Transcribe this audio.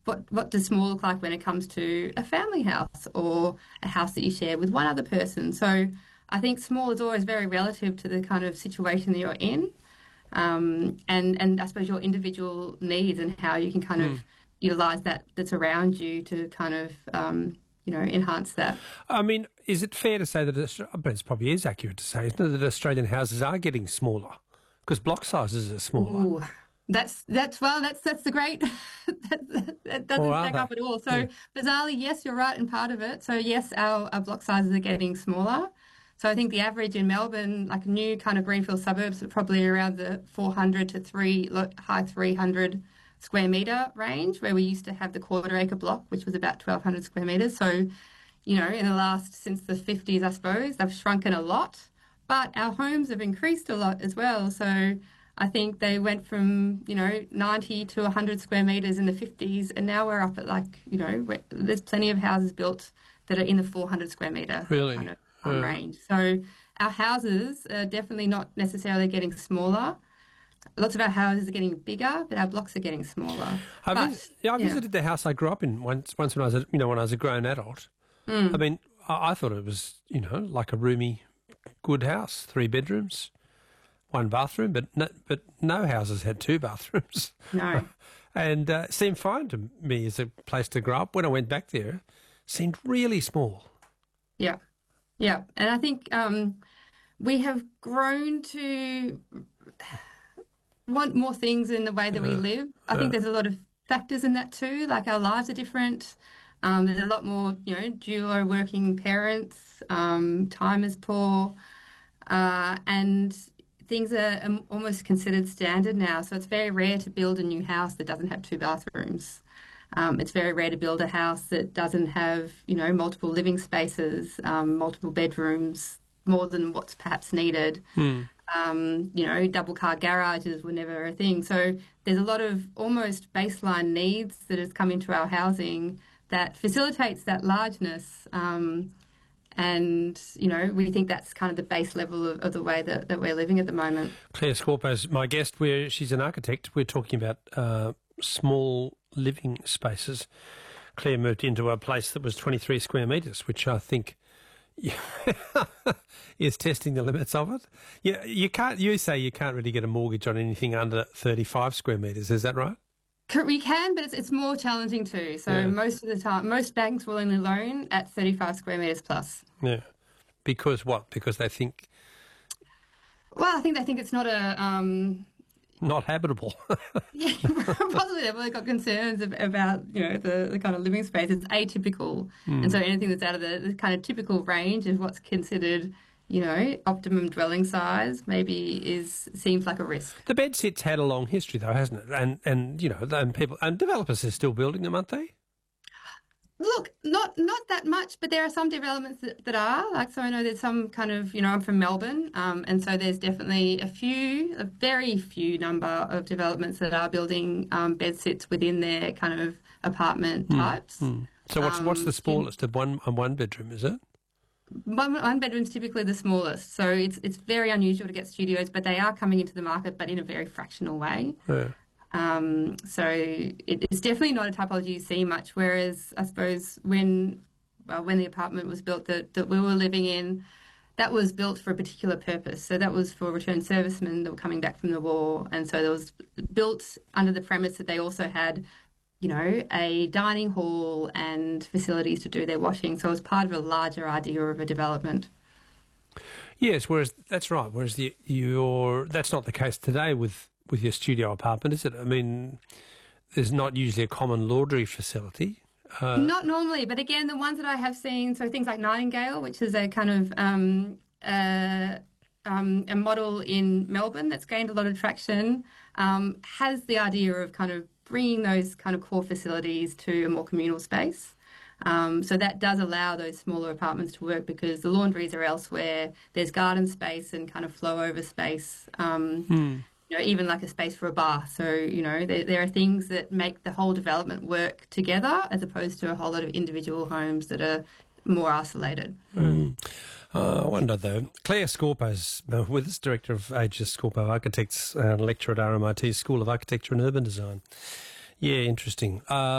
what does small look like when it comes to a family house or a house that you share with one other person. So I think small is always very relative to the kind of situation that you're in, and I suppose your individual needs and how you can kind of utilise that's around you to kind of enhance that. I mean, is it fair to say that but it probably is accurate to say, isn't it, that Australian houses are getting smaller because block sizes are smaller? Ooh. That's the great that doesn't stack up at all. So bizarrely, yes, you're right in part of it. So yes, our block sizes are getting smaller. So I think the average in Melbourne, like new kind of greenfield suburbs, are probably around the 400 to high 300 square metre range, where we used to have the quarter acre block, which was about 1,200 square metres. So, since the 50s, I suppose, they've shrunken a lot. But our homes have increased a lot as well. So I think they went from, 90 to 100 square metres in the 50s, and now we're up at there's plenty of houses built that are in the 400 square metre kind of range. So our houses are definitely not necessarily getting smaller. Lots of our houses are getting bigger, but our blocks are getting smaller. I visited the house I grew up in once when I was a grown adult. I mean, I thought it was, like a roomy, good house, 3 bedrooms. 1 bathroom, but no houses had 2 bathrooms. No. And it seemed fine to me as a place to grow up. When I went back there, it seemed really small. Yeah. Yeah. And I think we have grown to want more things in the way that we live. I think there's a lot of factors in that too, like our lives are different. There's a lot more, duo working parents, time is poor, and things are almost considered standard now. So it's very rare to build a new house that doesn't have 2 bathrooms. It's very rare to build a house that doesn't have, multiple living spaces, multiple bedrooms, more than what's perhaps needed. Double car garages were never a thing. So there's a lot of almost baseline needs that has come into our housing that facilitates that largeness. And, we think that's kind of the base level of the way that we're living at the moment. Claire Scorpo is my guest. She's an architect. We're talking about small living spaces. Claire moved into a place that was 23 square metres, which I think is testing the limits of it. You say you can't really get a mortgage on anything under 35 square metres. Is that right? We can, but it's more challenging too. So most of the time, most banks will only loan at 35 square metres plus. Yeah. Because what? Because they think... Well, I think they think it's not not habitable. Yeah, possibly they've really got concerns about, the kind of living space. It's atypical. And so anything that's out of the kind of typical range of what's considered... optimum dwelling size maybe seems like a risk. The bedsit's had a long history though, hasn't it? And people and developers are still building them, aren't they? Look, not that much, but there are some developments that are. So I know there's some kind of, I'm from Melbourne, and so there's definitely a very few number of developments that are building bedsits within their kind of apartment types. So what's the smallest of one bedroom, is it? One bedroom's typically the smallest, so it's very unusual to get studios, but they are coming into the market, but in a very fractional way. Yeah. So it's definitely not a typology you see much. Whereas I suppose when the apartment was built that we were living in, that was built for a particular purpose. So that was for returned servicemen that were coming back from the war, and so it was built under the premise that they also had, a dining hall and facilities to do their washing. So it was part of a larger idea of a development. Yes, that's right. Whereas that's not the case today with your studio apartment, is it? I mean, there's not usually a common laundry facility. Not normally, but again, the ones that I have seen, so things like Nightingale, which is a kind of a model in Melbourne that's gained a lot of traction, has the idea of kind of bringing those kind of core facilities to a more communal space. So that does allow those smaller apartments to work because the laundries are elsewhere. There's garden space and kind of flow over space, even like a space for a bar. So, there are things that make the whole development work together as opposed to a whole lot of individual homes that are more isolated. I wonder, though. Claire Scorpo's with us, Director of Aegis Scorpo Architects, lecturer at RMIT School of Architecture and Urban Design. Yeah, interesting.